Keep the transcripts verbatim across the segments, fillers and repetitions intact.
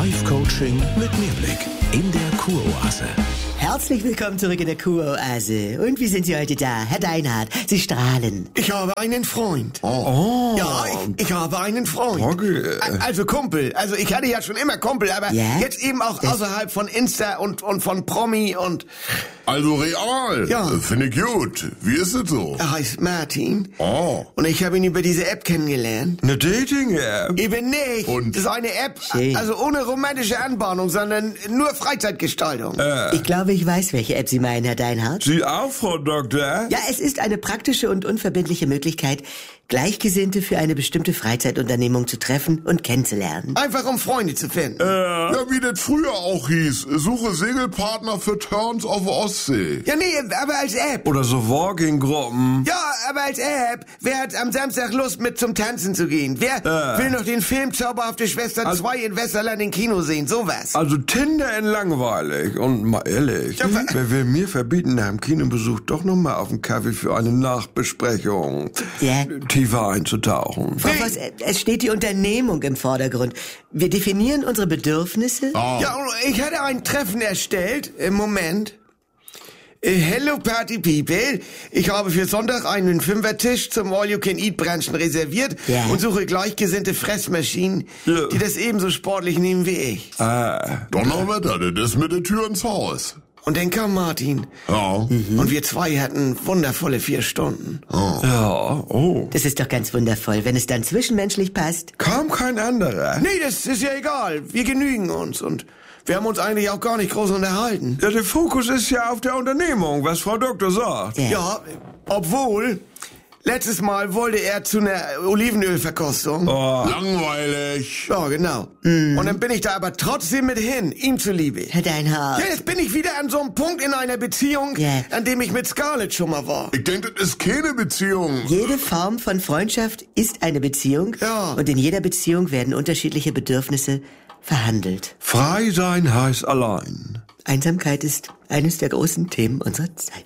Live-Coaching mit Mehrblick in der Kuroase. Herzlich willkommen zurück in der Kuroase. Und wie sind Sie heute da, Herr Deinhardt? Sie strahlen. Ich habe einen Freund. Oh. Ja, ich, ich habe einen Freund. Okay. Also Kumpel. Also ich hatte ja schon immer Kumpel, aber Ja? jetzt eben auch Das- außerhalb von Insta und, und von Promi und... Also real. Ja. Finde ich gut. Wie ist es so? Er heißt Martin. Oh. Und ich habe ihn über diese App kennengelernt. Eine Dating-App? Eben nicht. Und? Das ist eine App, Schön. also ohne romantische Anbahnung, sondern nur Freizeitgestaltung. Ich glaube, ich weiß, welche App Sie meinen, Herr Deinhardt. Sie auch, Frau Doktor? Ja, es ist eine praktische und unverbindliche Möglichkeit, Gleichgesinnte für eine bestimmte Freizeitunternehmung zu treffen und kennenzulernen. Einfach um Freunde zu finden. Ja, wie das früher auch hieß. Suche Segelpartner für Turns auf Ostsee. Ja, nee, aber als App. Oder so Walking-Gruppen. Ja, aber als App. Wer hat am Samstag Lust, mit zum Tanzen zu gehen? Wer Äh. will noch den Film Zauberhafte Schwester zwei in Westerland im Kino sehen? Sowas. Also Tinder in langweilig. Und mal ehrlich, Ja, wa- wer will mir verbieten, nach dem Kinobesuch doch noch mal auf einen Kaffee für eine Nachbesprechung Ja. tiefer einzutauchen? Frau Voss, es steht die Unternehmung im Vordergrund. Wir definieren unsere Bedürfnisse. Ja, und ich hatte ein Treffen erstellt. Im Moment. Äh, Hello Party People. Ich habe für Sonntag einen Fünfertisch zum All-You-Can-Eat-Branchen reserviert Ja. und suche gleichgesinnte Fressmaschinen, Ja. die das ebenso sportlich nehmen wie ich. Ah. Donnerwetter, das ist mit der Tür ins Haus. Und dann kam Martin. Ja. Und wir zwei hatten wundervolle vier Stunden. Ja, oh. Das ist doch ganz wundervoll, wenn es dann zwischenmenschlich passt. Kaum kein anderer. Nee, das ist ja egal. Wir genügen uns und wir haben uns eigentlich auch gar nicht groß unterhalten. Ja, der Fokus ist ja auf der Unternehmung, was Frau Doktor sagt. Ja. Ja, obwohl, letztes Mal wollte er zu einer Olivenölverkostung. Oh. Langweilig. Ja, genau. Und dann bin ich da aber trotzdem mit hin, ihm zuliebe. Herr Deinhardt. Ja, jetzt bin ich wieder an so einem Punkt in einer Beziehung, Ja. an dem ich mit Scarlett schon mal war. Ich denke, das ist keine Beziehung. Jede Form von Freundschaft ist eine Beziehung. Ja. Und in jeder Beziehung werden unterschiedliche Bedürfnisse verhandelt. Frei sein heißt allein. Einsamkeit ist eines der großen Themen unserer Zeit.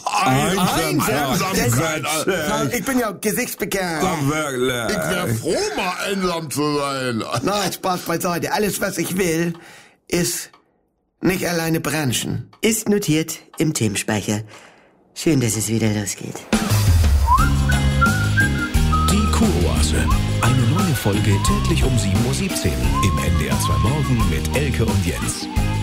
Einsamkeit. Ich bin ja gesichtsbegehrt. Wirklich. Ich wäre froh, mal einsam zu sein. Nein, Spaß beiseite. Alles, was ich will, ist nicht alleine branchen. Ist notiert im Themenspeicher. Schön, dass es wieder losgeht. Die Kuroase. Eine neue Folge täglich um sieben Uhr siebzehn im N D R zwei Morgen mit Elke und Jens.